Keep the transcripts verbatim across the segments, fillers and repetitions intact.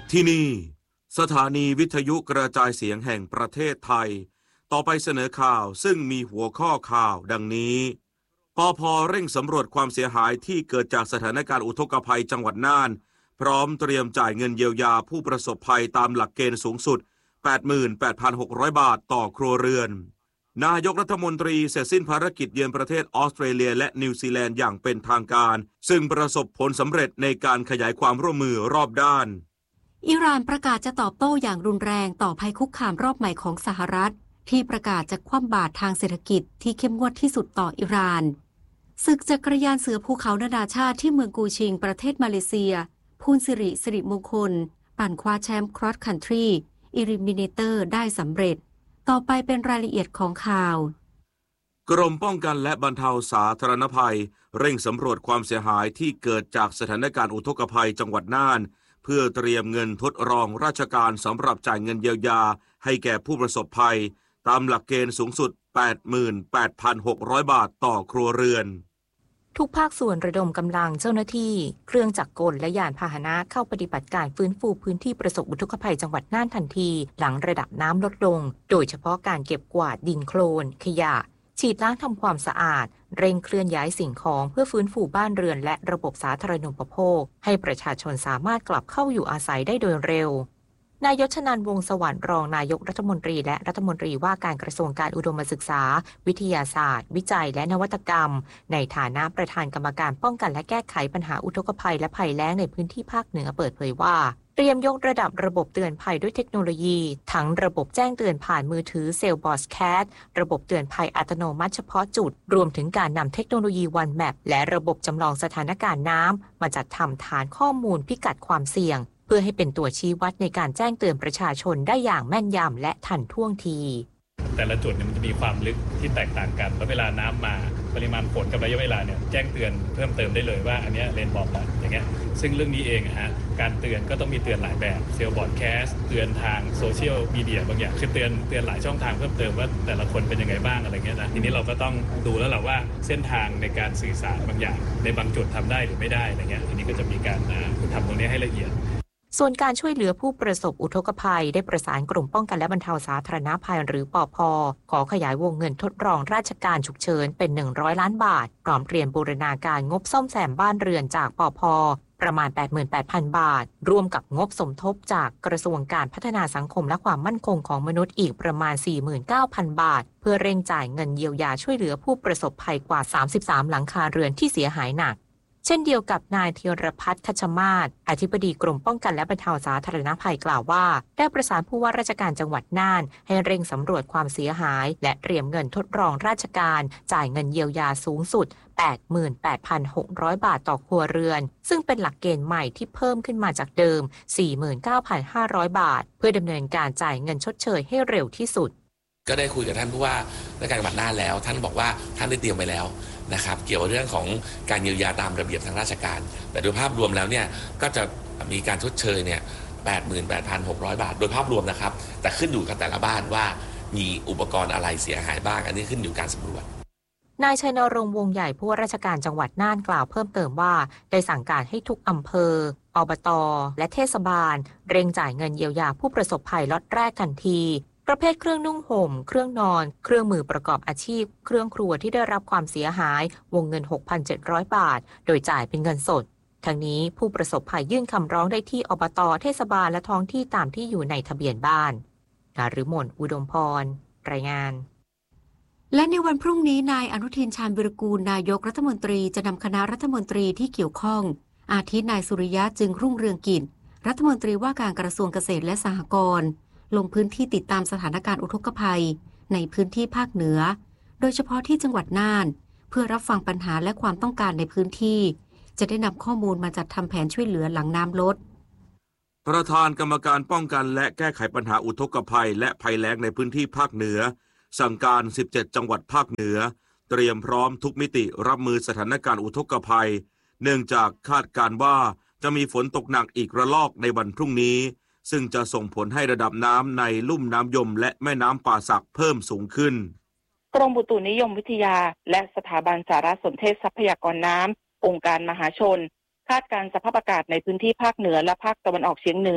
ที่นี่สถานีวิทยุกระจายเสียงแห่งประเทศไทยต่อไปเสนอข่าวซึ่งมีหัวข้อข่าวดังนี้ปภ.เร่งสำรวจความเสียหายที่เกิดจากสถานการณ์อุทกภัยจังหวัดน่านพร้อมเตรียมจ่ายเงินเยียวยาผู้ประสบภัยตามหลักเกณฑ์สูงสุด แปดหมื่นแปดพันหกร้อย บาทต่อครัวเรือนนายกรัฐมนตรีเสร็จสิ้นภารกิจเยือนประเทศออสเตรเลียและนิวซีแลนด์อย่างเป็นทางการซึ่งประสบผลสำเร็จในการขยายความร่วมมือรอบด้านอิหร่านประกาศจะตอบโต้อย่างรุนแรงต่อภัยคุกคามรอบใหม่ของสหรัฐที่ประกาศจะคว่ำบาตรทางเศรษฐกิจที่เข้มงวดที่สุดต่ออิหร่านศึกจักรยานเสือภูเขานานาชาติที่เมืองกูชิงประเทศมาเลเซียพูนสิริสิริมงคลปั่นคว้าแชมป์ครอสคันทรีอิลิมิเนเตอร์ได้สำเร็จต่อไปเป็นรายละเอียดของข่าวกรมป้องกันและบรรเทาสาธารณภัยเร่งสำรวจความเสียหายที่เกิดจากสถานการณ์อุทกภัยจังหวัดน่านเพื่อเตรียมเงินทดรองราชการสำหรับจ่ายเงินเยียวยาให้แก่ผู้ประสบภัยตามหลักเกณฑ์สูงสุด แปดหมื่นแปดพันหกร้อย บาทต่อครัวเรือนทุกภาคส่วนระดมกำลังเจ้าหน้าที่เครื่องจักรกลและยานพาหนะเข้าปฏิบัติการฟื้นฟูพื้นที่ประสบอุทกภัยจังหวัดน่านทันทีหลังระดับน้ำลดลงโดยเฉพาะการเก็บกวาดดินโคลนขยะฉีดล้างทำความสะอาดเร่งเคลื่อนย้ายสิ่งของเพื่อฟื้นฟูบ้านเรือนและระบบสาธารณูปโภคให้ประชาชนสามารถกลับเข้าอยู่อาศัยได้โดยเร็วนายชนันท์ วงศ์สวรรค์รองนายกรัฐมนตรีและรัฐมนตรีว่าการกระทรวงการอุดมศึกษาวิทยาศาสตร์วิจัยและนวัตกรรมในฐานะประธานกรรมการป้องกันและแก้ไขปัญหาอุทกภัยและภัยแล้งในพื้นที่ภาคเหนือเปิดเผยว่าเตรียมยกระดับระบบเตือนภัยด้วยเทคโนโลยีทั้งระบบแจ้งเตือนผ่านมือถือเซลบอสแคทระบบเตือนภัยอัตโนมัติเฉพาะจุดรวมถึงการนำเทคโนโลยีวันแมปและระบบจำลองสถานการณ์น้ำมาจัดทำฐานข้อมูลพิกัดความเสี่ยงเพื่อให้เป็นตัวชี้วัดในการแจ้งเตือนประชาชนได้อย่างแม่นยำและทันท่วงทีแต่ละจุดเนี่ยมันจะมีความลึกที่แตกต่างกันแล้วเวลาน้ำมาปริมาณฝนกับระยะเวลาเนี่ยแจ้งเตือนเพิ่มเติมได้เลยว่าอันนี้เลนบอร์ดอย่างเงี้ยซึ่งเรื่องนี้เองฮะการเตือนก็ต้องมีเตือนหลายแบบเซลบอร์ดแคสเตือนทางโซเชียลมีเดียบางอย่างคือเตือนเตือนหลายช่องทางเพิ่มเติมว่าแต่ละคนเป็นยังไงบ้างอะไรเงี้ยนะทีนี้เราก็ต้องดูแล้วแหละว่าเส้นทางในการสื่อสารบางอย่างในบางจุดทำได้หรือไม่ได้อะไรเงี้ยทีนี้ก็จะมีการทำตรงนี้ให้ละเอียดส่วนการช่วยเหลือผู้ประสบอุทกภัยได้ประสานกรมป้องกันและบรรเทาสาธารณภัยหรือปภ.ขอขยายวงเงินทดลองราชการฉุกเฉินเป็นหนึ่งร้อยล้านบาทพร้อมเตรียมบูรณาการงบซ่อมแซมบ้านเรือนจากปภ.ประมาณ แปดหมื่นแปดพัน บาทรวมกับงบสมทบจากกระทรวงการพัฒนาสังคมและความมั่นคงของมนุษย์อีกประมาณ สี่หมื่นเก้าพัน บาทเพื่อเร่งจ่ายเงินเยียวยาช่วยเหลือผู้ประสบภัยกว่าสามสิบสามหลังคาเรือนที่เสียหายหนักเช่นเดียวกับนายธีรพัฒน์คัชมาศอธิบดีกรมป้องกันและบรรเทาสาธารณภัยกล่าวว่าได้ประสานผู้ว่าราชการจังหวัดน่านให้เร่งสำรวจความเสียหายและเตรียมเงินทดลองราชการจ่ายเงินเยียวยาสูงสุด แปดหมื่นแปดพันหกร้อย บาทต่อครัวเรือนซึ่งเป็นหลักเกณฑ์ใหม่ที่เพิ่มขึ้นมาจากเดิม สี่หมื่นเก้าพันห้าร้อย บาทเพื่อดำเนินการจ่ายเงินชดเชยให้เร็วที่สุดก็ได้คุยกับท่านผู้ว่าราชการจังหวัดน่านแล้วท่านบอกว่าท่านได้เตรียมไว้แล้วนะครับเกี่ยวกับเรื่องของการเยียวยาตามระเบียบทางราชการแต่โดยภาพรวมแล้วเนี่ยก็จะมีการชดเชยเนี่ย แปดหมื่นแปดพันหกร้อย บาทโดยภาพรวมนะครับแต่ขึ้นอยู่กับแต่ละบ้านว่ามีอุปกรณ์อะไรเสียหายบ้างอันนี้ขึ้นอยู่การสำรวจนายชัยนรงค์วงใหญ่ผู้ว่าราชการจังหวัดน่านกล่าวเพิ่มเติมว่าได้สั่งการให้ทุกอำเภออบต.และเทศบาลเร่งจ่ายเงินเยียวยาผู้ประสบภัยล็อตแรกทันทีประเภทเครื่องนุ่งห่มเครื่องนอนเครื่องมือประกอบอาชีพเครื่องครัวที่ได้รับความเสียหายวงเงิน หกพันเจ็ดร้อย บาทโดยจ่ายเป็นเงินสดทั้งนี้ผู้ประสบภัยยื่นคำร้องได้ที่อบต.เทศบาลและท้องที่ตามที่อยู่ในทะเบียนบ้านนฤมลอุดมพรรายงานและในวันพรุ่งนี้นายอนุทินชาญวิรากูลนายกรัฐมนตรีจะนำคณะรัฐมนตรีที่เกี่ยวข้องอาทินายสุริยะจึงรุ่งเรืองกิจรัฐมนตรีว่าการกระทรวงเกษตรและสหกรณ์ลงพื้นที่ติดตามสถานการณ์อุทกภัยในพื้นที่ภาคเหนือโดยเฉพาะที่จังหวัดน่านเพื่อรับฟังปัญหาและความต้องการในพื้นที่จะได้นำข้อมูลมาจัดทำแผนช่วยเหลือหลังน้ำลดประธานกรรมการป้องกันและแก้ไขปัญหาอุทกภัยและภัยแล้งในพื้นที่ภาคเหนือสั่งการสิบเจ็ดจังหวัดภาคเหนือเตรียมพร้อมทุกมิติรับมือสถานการณ์อุทกภัยเนื่องจากคาดการณ์ว่าจะมีฝนตกหนักอีกระลอกในวันพรุ่งนี้ซึ่งจะส่งผลให้ระดับน้ำในลุ่มน้ำยมและแม่น้ำป่าสักเพิ่มสูงขึ้นกรมอุตุนิยมวิทยาและสถาบันสารสนเทศทรัพยากรน้ำองค์การมหาชนคาดการณ์สภาพอากาศในพื้นที่ภาคเหนือและภาคตะวันออกเฉียงเหนือ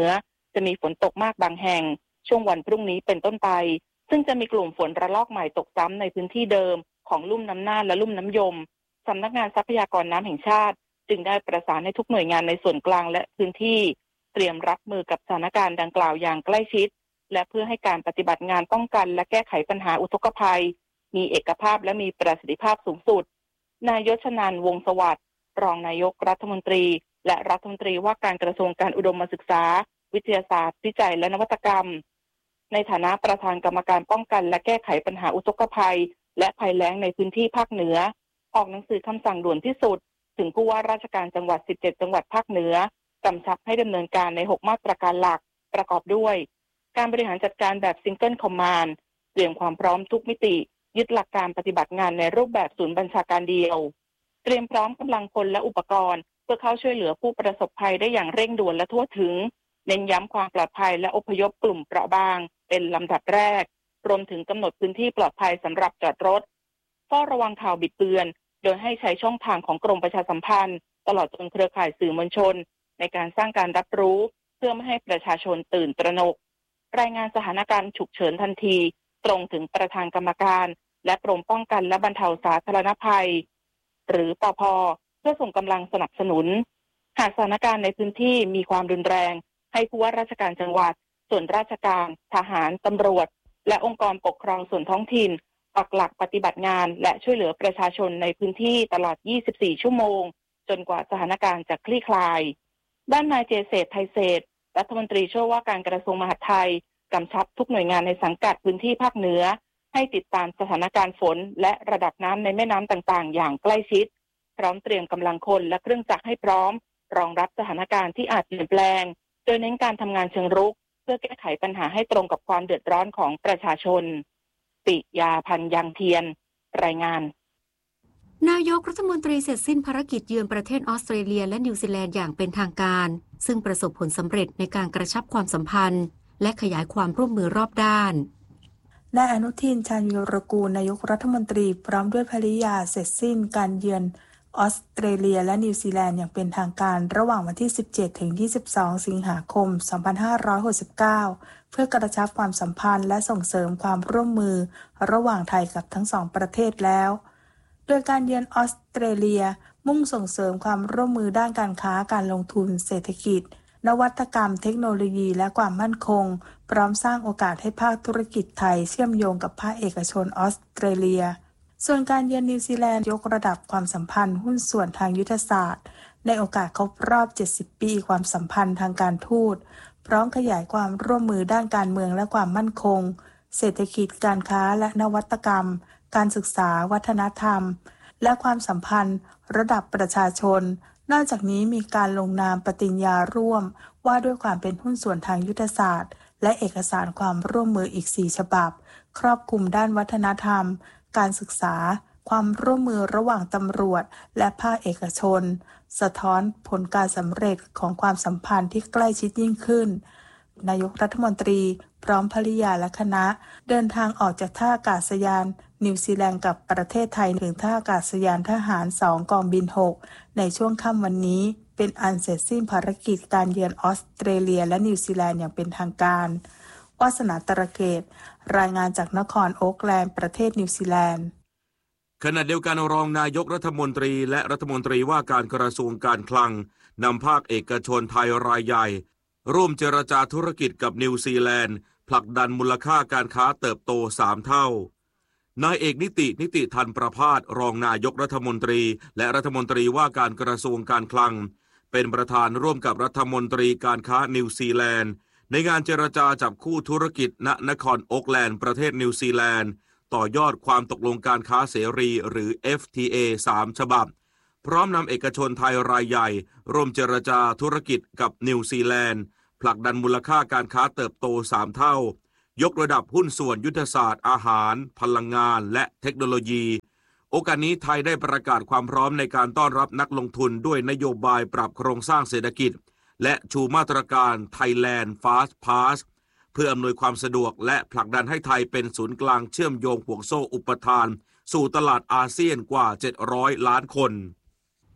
จะมีฝนตกมากบางแห่งช่วงวันพรุ่งนี้เป็นต้นไปซึ่งจะมีกลุ่มฝนระลอกใหม่ตกซ้ำในพื้นที่เดิมของลุ่มน้ำน่านและลุ่มน้ำยมสำนักงานทรัพยากรน้ำแห่งชาติจึงได้ประสานให้ทุกหน่วยงานในส่วนกลางและพื้นที่เตรียมรับมือกับสถานการณ์ดังกล่าวอย่างใกล้ชิดและเพื่อให้การปฏิบัติงานป้องกันและแก้ไขปัญหาอุทกภัยมีเอกภาพและมีประสิทธิภาพสูงสุดนายยศนันท์วงศ์สวัสดิ์รองนายกรัฐมนตรีและรัฐมนตรีว่าการกระทรวงการอุดมศึกษาวิทยาศาสตร์วิจัยและนวัตกรรมในฐานะประธานกรรมการป้องกันและแก้ไขปัญหาอุทกภัยและภัยแล้งในพื้นที่ภาคเหนือออกหนังสือคำสั่งด่วนที่สุดถึงผู้ว่าราชการจังหวัดสิบเจ็ดจังหวัดภาคเหนือกำชับให้ดำเนินการในหกมาตรการหลักประกอบด้วยการบริหารจัดการแบบซิงเกิลคอมมานด์เตรียมความพร้อมทุกมิติยึดหลักการปฏิบัติงานในรูปแบบศูนย์บัญชาการเดียวเตรียมพร้อมกำลังพลและอุปกรณ์เพื่อเข้าช่วยเหลือผู้ประสบภัยได้อย่างเร่งด่วนและทั่วถึงเน้นย้ำความปลอดภัยและอพยพกลุ่มเปราะบางเป็นลำดับแรกรวมถึงกำหนดพื้นที่ปลอดภัยสำหรับจอดรถเฝ้าระวังข่าวบิดเบือนโดยให้ใช้ช่องทางของกรมประชาสัมพันธ์ตลอดจนเครือข่ายสื่อมวลชนในการสร้างการรับรู้เพื่อไม่ให้ประชาชนตื่นตระหนกรายงานสถานการณ์ฉุกเฉินทันทีตรงถึงประธานกรรมการและกรมป้องกันและบรรเทาสาธารณภัยหรือปภ.เพื่อส่งกำลังสนับสนุนหากสถานการณ์ในพื้นที่มีความรุนแรงให้ผู้ว่าราชการจังหวัดส่วนราชการทหารตำรวจและองค์กรปกครองส่วนท้องถิ่นปักหลักปฏิบัติงานและช่วยเหลือประชาชนในพื้นที่ตลอดยี่สิบสี่ชั่วโมงจนกว่าสถานการณ์จะคลี่คลายด้านนายเจเศรษฐ์ไทยเศรษฐ์รัฐมนตรีช่วยว่าการกระทรวงมหาดไทยกำชับทุกหน่วยงานในสังกัดพื้นที่ภาคเหนือให้ติดตามสถานการณ์ฝนและระดับน้ำในแม่น้ำต่างๆอย่างใกล้ชิดพร้อมเตรียมกำลังคนและเครื่องจักรให้พร้อมรองรับสถานการณ์ที่อาจเปลี่ยนแปลงโดยเน้นการทำงานเชิงรุกเพื่อแก้ไขปัญหาให้ตรงกับความเดือดร้อนของประชาชนปิยาพันธ์ยังเทียนรายงานนายกรัฐมนตรีเสร็จสิ้นภารกิจเยือนประเทศออสเตรเลียและนิวซีแลนด์อย่างเป็นทางการซึ่งประสบผลสำเร็จในการกระชับความสัมพันธ์และขยายความร่วมมือรอบด้านนายอนุทินชาญวีรกูลนายกรัฐมนตรีพร้อมด้วยภริยาเสร็จสิ้นการเยือนออสเตรเลียและนิวซีแลนด์อย่างเป็นทางการระหว่างวันที่สิบเจ็ดถึงยี่สิบสองสิงหาคมสองพันห้าร้อยหกสิบเก้าเพื่อกระชับความสัมพันธ์และส่งเสริมความร่วมมือระหว่างไทยกับทั้งสองประเทศแล้วโดยการเยือนออสเตรเลียมุ่งส่งเสริมความร่วมมือด้านการค้าการลงทุนเศรษฐกิจนวัตกรรมเทคโนโลยีและความมั่นคงพร้อมสร้างโอกาสให้ภาคธุรกิจไทยเชื่อมโยงกับภาคเอกชนออสเตรเลียส่วนการเยือนนิวซีแลนด์ยกระดับความสัมพันธ์หุ้นส่วนทางยุทธศาสตร์ในโอกาสครบรอบเจ็ดสิบปีความสัมพันธ์ทางการทูตพร้อมขยายความร่วมมือด้านการเมืองและความมั่นคงเศรษฐกิจการค้าและนวัตกรรมการศึกษาวัฒนธรรมและความสัมพันธ์ระดับประชาชนนอกจากนี้มีการลงนามปฏิญญาร่วมว่าด้วยความเป็นหุ้นส่วนทางยุทธศาสตร์และเอกสารความร่วมมืออีกสี่ฉบับครอบคลุมด้านวัฒนธรรมการศึกษาความร่วมมือระหว่างตำรวจและภาคเอกชนสะท้อนผลการสำเร็จของความสัมพันธ์ที่ใกล้ชิดยิ่งขึ้นนายกรัฐมนตรีพร้อมภริยาและคณะเดินทางออกจากท่าอากาศยานนิวซีแลนด์กับประเทศไทยถึงท่าอากาศยานทหารสองกองบินหกในช่วงค่ำวันนี้เป็นอันเสร็จสิ้นภารกิจการเยือนออสเตรเลียและนิวซีแลนด์อย่างเป็นทางการวาสนาตระเกตรายงานจากนครโอ๊คแลนด์ประเทศนิวซีแลนด์ขณะเดียวกันรองนายกรัฐมนตรีและรัฐมนตรีว่าการกระทรวงการคลังนำภาคเอกชนไทยรายใหญ่ร่วมเจรจาธุรกิจกับนิวซีแลนด์ผลักดันมูลค่าการค้าเติบโตสามเท่านายเอกนิตินิติธันประภาสรองนายกรัฐมนตรีและรัฐมนตรีว่าการกระทรวงการคลังเป็นประธานร่วมกับรัฐมนตรีการค้านิวซีแลนด์ในงานเจรจาจับคู่ธุรกิจณนครโอ๊คแลนด์ประเทศนิวซีแลนด์ต่อยอดความตกลงการค้าเสรีหรือ เอฟ ที เอ สามฉบับพร้อมนำเอกชนไทยรายใหญ่ร่วมเจรจาธุรกิจกับนิวซีแลนด์ผลักดันมูลค่าการค้าเติบโตสามเท่ายกระดับหุ้นส่วนยุทธศาสตร์อาหารพลังงานและเทคโนโลยีโอกาสนี้ไทยได้ประกาศความพร้อมในการต้อนรับนักลงทุนด้วยนโยบายปรับโครงสร้างเศรษฐกิจและชูมาตรการ Thailand Fast Pass เพื่ออำนวยความสะดวกและผลักดันให้ไทยเป็นศูนย์กลางเชื่อมโยงห่วงโซ่อุปทานสู่ตลาดอาเซียนกว่าเจ็ดร้อยล้านคน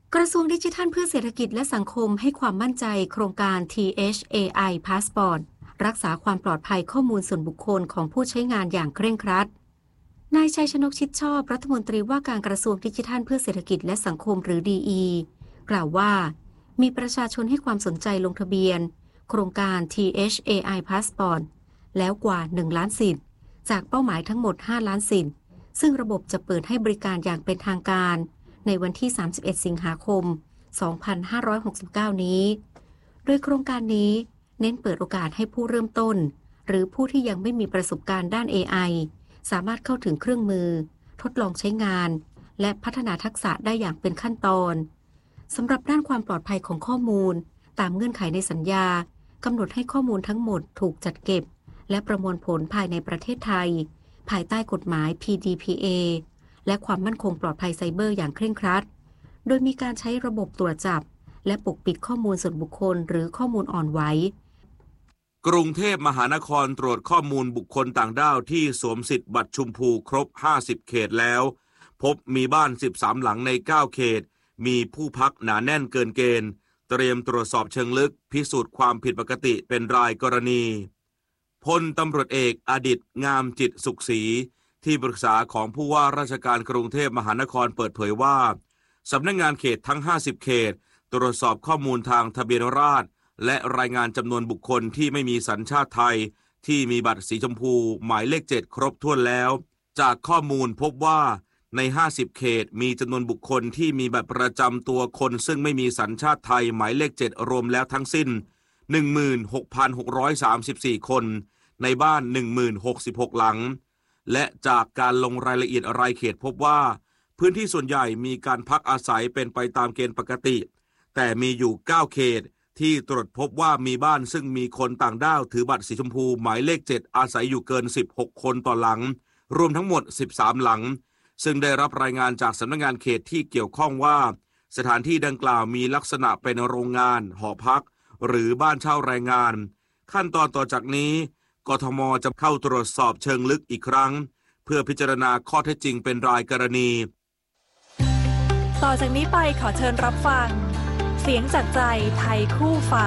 กระทรวงดิจิทัลเพื่อเศรษฐกิจและสังคมให้ความมั่นใจโครงการ ที เอช เอ ไอ Passport รักษาความปลอดภัยข้อมูลส่วนบุคคลของผู้ใช้งานอย่างเคร่งครัดนายชัยชนกชิดชอบรัฐมนตรีว่าการกระทรวงดิจิทัลเพื่อเศรษฐกิจและสังคมหรือ ดี อี กล่าวว่ามีประชาชนให้ความสนใจลงทะเบียนโครงการ ที เอช เอ ไอ Passport แล้วกว่าหนึ่งล้านสิทธิ์จากเป้าหมายทั้งหมดห้าล้านสิทธิ์ซึ่งระบบจะเปิดให้บริการอย่างเป็นทางการในวันที่สามสิบเอ็ดสิงหาคมสองพันห้าร้อยหกสิบเก้านี้โดยโครงการนี้เน้นเปิดโอกาสให้ผู้เริ่มต้นหรือผู้ที่ยังไม่มีประสบการณ์ด้าน เอ ไอ สามารถเข้าถึงเครื่องมือทดลองใช้งานและพัฒนาทักษะได้อย่างเป็นขั้นตอนสำหรับด้านความปลอดภัยของข้อมูลตามเงื่อนไขในสัญญากำหนดให้ข้อมูลทั้งหมดถูกจัดเก็บและประมวลผลภายในประเทศไทยภายใต้กฎหมาย พี ดี พี เอ และความมั่นคงปลอดภัยไซเบอร์อย่างเคร่งครัดโดยมีการใช้ระบบตรวจจับและปกปิดข้อมูลส่วนบุคคลหรือข้อมูลอ่อนไหวกรุงเทพมหานครตรวจข้อมูลบุคคลต่างด้าวที่สวมสิทธิ์บัตรชมพูครบห้าสิบเขตแล้วพบมีบ้านสิบสามหลังในเก้าเขตมีผู้พักหนาแน่นเกินเกณฑ์เตรียมตรวจสอบเชิงลึกพิสูจน์ความผิดปกติเป็นรายกรณีพลตำรวจเอกอดิษฐ์งามจิตสุขศรีที่ปรึกษาของผู้ว่าราชการกรุงเทพมหานครเปิดเผยว่าสำนักงานเขตทั้งห้าสิบเขตตรวจสอบข้อมูลทางทะเบียนราษฎร์และรายงานจำนวนบุคคลที่ไม่มีสัญชาติไทยที่มีบัตรสีชมพูหมายเลขเจ็ดครบถ้วนแล้วจากข้อมูลพบว่าในห้าสิบเขตมีจำนวนบุคคลที่มีบัตรประจำตัวคนซึ่งไม่มีสัญชาติไทยหมายเลขเจ็ดรวมแล้วทั้งสิ้น หนึ่งหมื่นหกพันหกร้อยสามสิบสี่ คนในบ้าน หนึ่งหมื่นหกสิบหก หลังและจากการลงรายละเอียดรายเขตพบว่าพื้นที่ส่วนใหญ่มีการพักอาศัยเป็นไปตามเกณฑ์ปกติแต่มีอยู่เก้าเขตที่ตรวจพบว่ามีบ้านซึ่งมีคนต่างด้าวถือบัตรสีชมพูหมายเลขเจ็ดอาศัยอยู่เกินสิบหกคนต่อหลังรวมทั้งหมดสิบสามหลังซึ่งได้รับรายงานจากสำนักงานเขตที่เกี่ยวข้องว่าสถานที่ดังกล่าวมีลักษณะเป็นโรงงานหอพักหรือบ้านเช่าแรงงานขั้นตอนต่อจากนี้กทมจะเข้าตรวจสอบเชิงลึกอีกครั้งเพื่อพิจารณาข้อเท็จจริงเป็นรายกรณีต่อจากนี้ไปขอเชิญรับฟังเสียงจากใจไทยคู่ฟ้า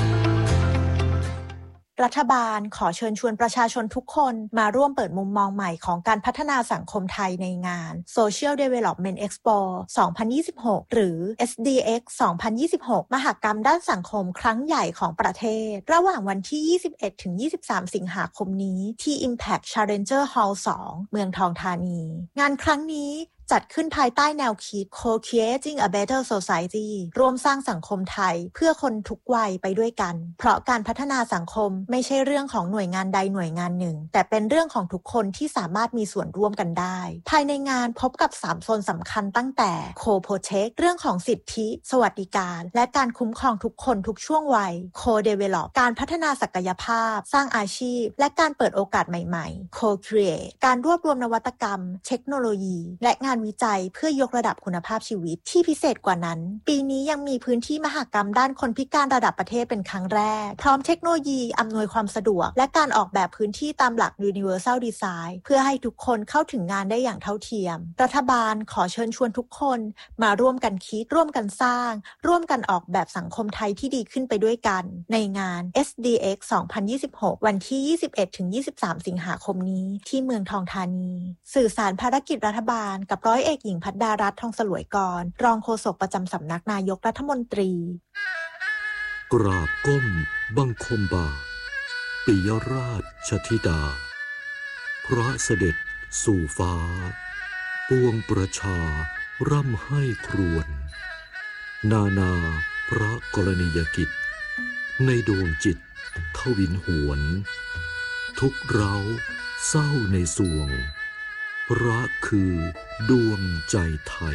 รัฐบาลขอเชิญชวนประชาชนทุกคนมาร่วมเปิดมุมมองใหม่ของการพัฒนาสังคมไทยในงาน Social Development Expo สองพันยี่สิบหก หรือ เอส ดี เอ็กซ์ สองพันยี่สิบหก มหกรรมด้านสังคมครั้งใหญ่ของประเทศระหว่างวันที่ ยี่สิบเอ็ดถึงยี่สิบสาม สิงหาคมนี้ที่ Impact Challenger Hall สอง เมืองทองธานีงานครั้งนี้จัดขึ้นภายใต้แนวคิด Co-creating a better society ร่วมสร้างสังคมไทยเพื่อคนทุกวัยไปด้วยกันเพราะการพัฒนาสังคมไม่ใช่เรื่องของหน่วยงานใดหน่วยงานหนึ่งแต่เป็นเรื่องของทุกคนที่สามารถมีส่วนร่วมกันได้ภายในงานพบกับสามโซนสำคัญตั้งแต่ Co-protect เรื่องของสิทธิสวัสดิการและการคุ้มครองทุกคนทุกช่วงวัย Co-develop การพัฒนาศักยภาพสร้างอาชีพและการเปิดโอกาสใหม่ๆ Co-create การรวบรวมนวัตกรรมเทคโนโลยีและงานวิจัยเพื่อยกระดับคุณภาพชีวิตที่พิเศษกว่านั้นปีนี้ยังมีพื้นที่มหกรรมด้านคนพิการระดับประเทศเป็นครั้งแรกพร้อมเทคโนโลยีอำนวยความสะดวกและการออกแบบพื้นที่ตามหลัก Universal Design เพื่อให้ทุกคนเข้าถึงงานได้อย่างเท่าเทียมรัฐบาลขอเชิญชวนทุกคนมาร่วมกันคิดร่วมกันสร้างร่วมกันออกแบบสังคมไทยที่ดีขึ้นไปด้วยกันในงาน เอส ดี เอ็กซ์ สองพันยี่สิบหก วันที่ ยี่สิบเอ็ดถึงยี่สิบสาม สิงหาคมนี้ที่เมืองทองธานีสื่อสารภารกิจรัฐบาลกับร้อยเอกหญิงพัดดารัตน์ทองสลวยกรรองโฆษกประจำสำนักนายกรัฐมนตรีกราบก้มบังคมบาทปิยราชธิดาพระเสด็จสู่ฟ้าปวงประชาร่ำให้ครวญนานาพระกรณียกิจในดวงจิตทวินหวนทุกเร้าเศร้าในสวงรักคือดวงใจไทย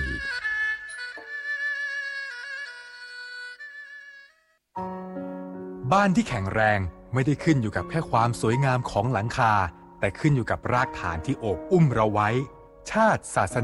บ้านที่แข็งแรงไม่ได้ขึ้นอยู่กับแค่ความสวยงามของหลังคาแต่ขึ้นอยู่กับรากฐานที่โอบอุ้มเราไว้ชาติศาสนา